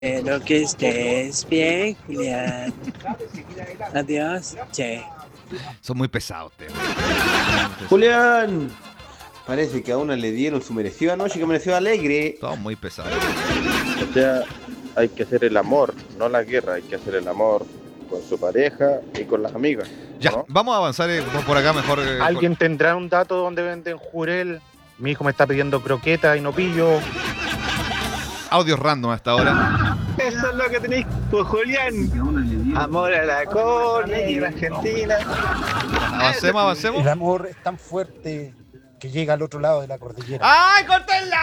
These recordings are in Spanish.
Espero que estés bien, Julián. Adiós, che. Son muy pesados ustedes. Julián, parece que a una le dieron su merecida noche, que amaneció alegre. Son muy pesados. O sea, hay que hacer el amor, no la guerra, hay que hacer el amor con su pareja y con las amigas. Ya, ¿no? vamos a avanzar por acá mejor. ¿Alguien tendrá un dato donde venden jurel? Mi hijo me está pidiendo croqueta y no pillo. Audios random hasta ahora. Eso es lo que tenéis, pues, Julián. Amor a la Connie, la Argentina. Avancemos. El amor es tan fuerte que llega al otro lado de la cordillera. ¡Ay, córtenla!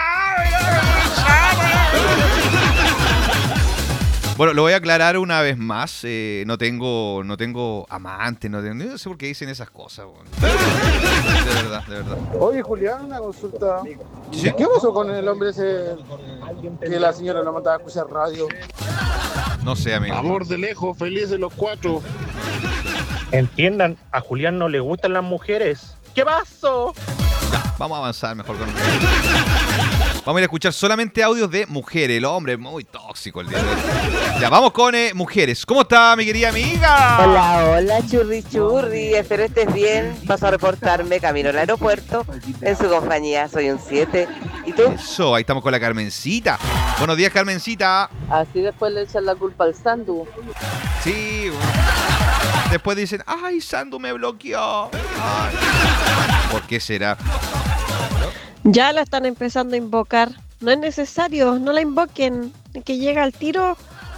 Bueno, lo voy a aclarar una vez más. No tengo amante, no sé por qué dicen esas cosas. Bueno. De verdad. Oye, Julián, una consulta. ¿Sí? ¿Qué pasó con el hombre ese que la señora lo mandaba a escuchar radio? No sé, amigo. Amor de lejos, felices los cuatro. Entiendan, a Julián no le gustan las mujeres. ¿Qué pasó? Ya, vamos a avanzar mejor con. Vamos a ir a escuchar solamente audios de mujeres. El hombre es muy tóxico el día de hoy. Ya, vamos con mujeres. ¿Cómo está, mi querida amiga? Hola, churri. Espero estés bien. Paso a reportarme camino al aeropuerto. En su compañía soy un 7. ¿Y tú? Eso, ahí estamos con la Carmencita. Buenos días, Carmencita. Así después le echan la culpa al Sandu. Sí, bueno. Después dicen, ay, Sandu me bloqueó. Ay. ¿Por qué será? Ya la están empezando a invocar. No es necesario, no la invoquen. Que llega al tiro.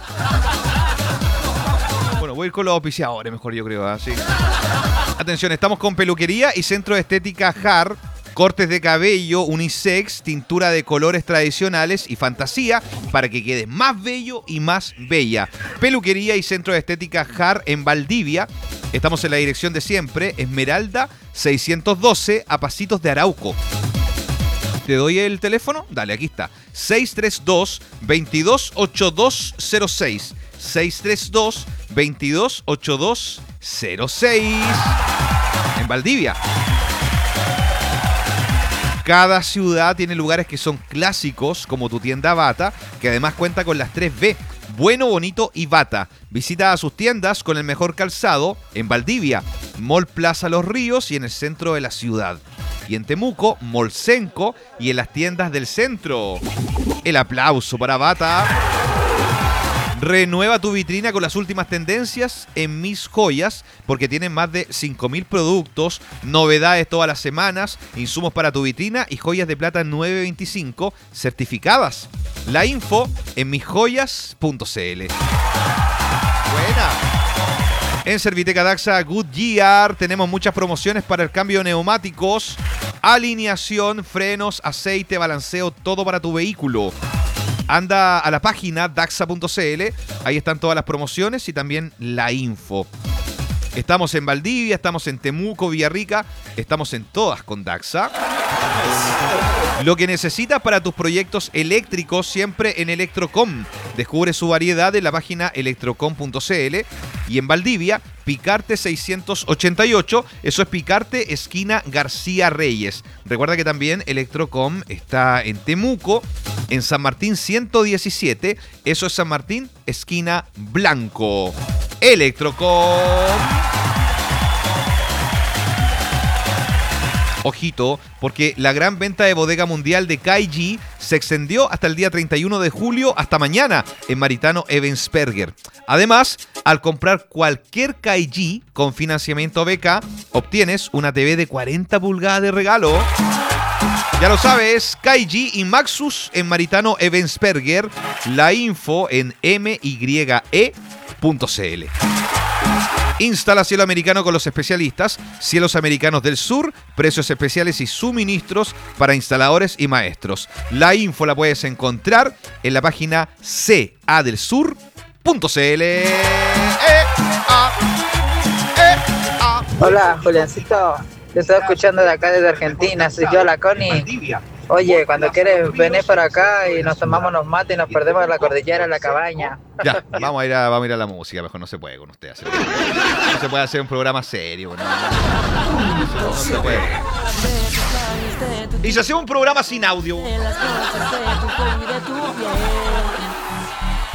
Bueno, voy a ir con los auspiciadores, mejor yo creo, ¿sí? Atención, estamos con peluquería y centro de estética JAR, cortes de cabello, unisex, tintura de colores tradicionales y fantasía para que quedes más bello y más bella. Peluquería y centro de estética JAR en Valdivia. Estamos en la dirección de siempre, Esmeralda 612, a pasitos de Arauco. ¿Te doy el teléfono? Dale, aquí está. 632-228206. 632-228206. En Valdivia. Cada ciudad tiene lugares que son clásicos, como tu tienda Bata, que además cuenta con las 3B. Bueno, bonito y Bata. Visita a sus tiendas con el mejor calzado en Valdivia, Mall Plaza Los Ríos y en el centro de la ciudad. Y en Temuco, Molsenco y en las tiendas del centro. El aplauso para Bata. Renueva tu vitrina con las últimas tendencias en Mis Joyas, porque tienen más de 5.000 productos, novedades todas las semanas, insumos para tu vitrina y joyas de plata 925 certificadas. La info en misjoyas.cl. Buena. En Serviteca Daxa Goodyear tenemos muchas promociones para el cambio de neumáticos, alineación, frenos, aceite, balanceo, todo para tu vehículo. Anda a la página daxa.cl, ahí están todas las promociones y también la info. Estamos en Valdivia, estamos en Temuco, Villarrica, estamos en todas con Daxa. Lo que necesitas para tus proyectos eléctricos siempre en Electrocom. Descubre su variedad en la página electrocom.cl. Y en Valdivia, Picarte 688, eso es Picarte, esquina García Reyes. Recuerda que también Electrocom está en Temuco, en San Martín 117, eso es San Martín, esquina Blanco. Electrocom. Ojito, porque la gran venta de bodega mundial de KG se extendió hasta el día 31 de julio, hasta mañana, en Maritano Ebensperger. Además, al comprar cualquier KG con financiamiento BK, obtienes una TV de 40 pulgadas de regalo. Ya lo sabes, KG y Maxus en Maritano Ebensperger. La info en mye.cl. Instala Cielo Americano con los especialistas. Cielos Americanos del Sur, precios especiales y suministros para instaladores y maestros. La info la puedes encontrar en la página cadelsur.cl. Hola, Juliancito. Te estoy escuchando de acá desde Argentina. Soy yo, la Connie. Oye, cuando quieres venir para acá y nos tomamos unos mates y nos perdemos en la cordillera, en la cabaña. Ya, vamos a ir a la música, mejor no se puede con usted hacer. No se puede hacer un programa serio, no se puede. Y se hace un programa sin audio. En las noches de tu cuello y de tu piel.